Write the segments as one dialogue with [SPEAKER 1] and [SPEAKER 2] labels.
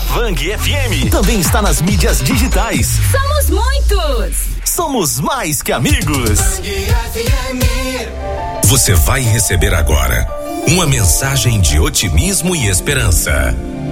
[SPEAKER 1] Vang FM. Também está nas mídias digitais.
[SPEAKER 2] Somos muitos.
[SPEAKER 1] Somos mais que amigos.
[SPEAKER 3] Você vai receber agora uma mensagem de otimismo e esperança.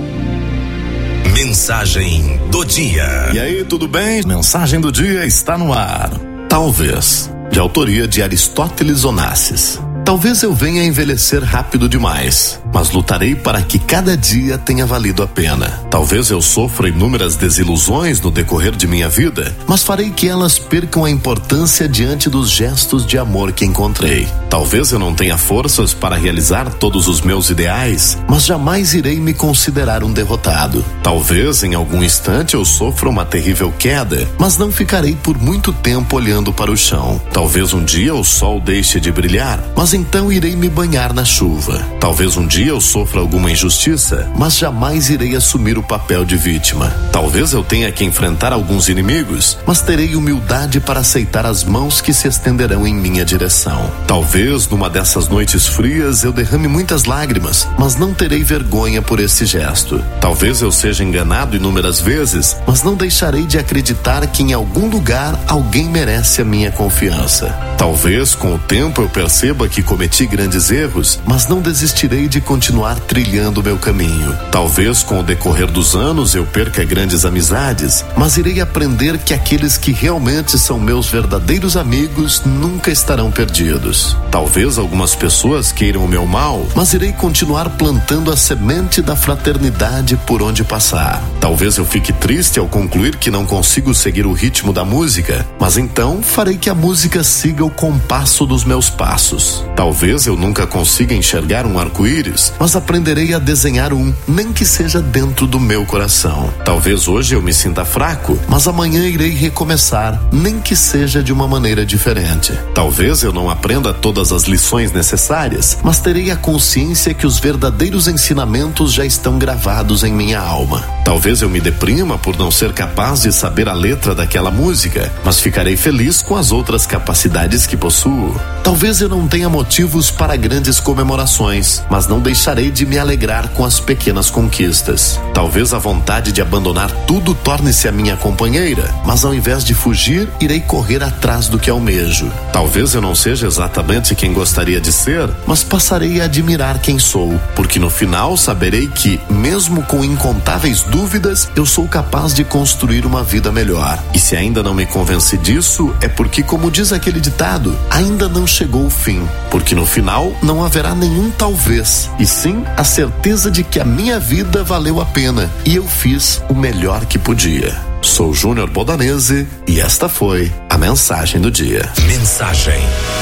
[SPEAKER 3] Mensagem do dia.
[SPEAKER 4] E aí, tudo bem? Mensagem do dia está no ar. Talvez, de autoria de Aristóteles Onassis. Talvez eu venha envelhecer rápido demais, mas lutarei para que cada dia tenha valido a pena. Talvez eu sofra inúmeras desilusões no decorrer de minha vida, mas farei que elas percam a importância diante dos gestos de amor que encontrei. Talvez eu não tenha forças para realizar todos os meus ideais, mas jamais irei me considerar um derrotado. Talvez em algum instante eu sofra uma terrível queda, mas não ficarei por muito tempo olhando para o chão. Talvez um dia o sol deixe de brilhar, mas então irei me banhar na chuva. Talvez um dia eu sofra alguma injustiça, mas jamais irei assumir o papel de vítima. Talvez eu tenha que enfrentar alguns inimigos, mas terei humildade para aceitar as mãos que se estenderão em minha direção. Talvez numa dessas noites frias eu derrame muitas lágrimas, mas não terei vergonha por esse gesto. Talvez eu seja enganado inúmeras vezes, mas não deixarei de acreditar que em algum lugar alguém merece a minha confiança. Talvez com o tempo eu perceba que cometi grandes erros, mas não desistirei de continuar trilhando meu caminho. Talvez com o decorrer dos anos eu perca grandes amizades, mas irei aprender que aqueles que realmente são meus verdadeiros amigos nunca estarão perdidos. Talvez algumas pessoas queiram o meu mal, mas irei continuar plantando a semente da fraternidade por onde passar. Talvez eu fique triste ao concluir que não consigo seguir o ritmo da música, mas então farei que a música siga o compasso dos meus passos. Talvez eu nunca consiga enxergar um arco-íris, mas aprenderei a desenhar um, nem que seja dentro do meu coração. Talvez hoje eu me sinta fraco, mas amanhã irei recomeçar, nem que seja de uma maneira diferente. Talvez eu não aprenda todas as lições necessárias, mas terei a consciência que os verdadeiros ensinamentos já estão gravados em minha alma. Talvez eu me deprima por não ser capaz de saber a letra daquela música, mas ficarei feliz com as outras capacidades que possuo. Talvez eu não tenha motivos para grandes comemorações, mas não deixarei de me alegrar com as pequenas conquistas. Talvez a vontade de abandonar tudo torne-se a minha companheira, mas ao invés de fugir, irei correr atrás do que almejo. Talvez eu não seja exatamente quem gostaria de ser, mas passarei a admirar quem sou, porque no final saberei que, mesmo com incontáveis dúvidas, eu sou capaz de construir uma vida melhor. E se ainda não me convenci disso, é porque, como diz aquele ditado, ainda não chegou o fim, porque no final não haverá nenhum talvez, e sim a certeza de que a minha vida valeu a pena e eu fiz o melhor que podia. Sou Júnior Bodanese e esta foi a mensagem do dia.
[SPEAKER 3] Mensagem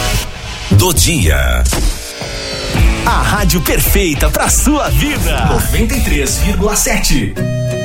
[SPEAKER 3] do dia.
[SPEAKER 1] A rádio perfeita pra sua vida.
[SPEAKER 5] 93,7.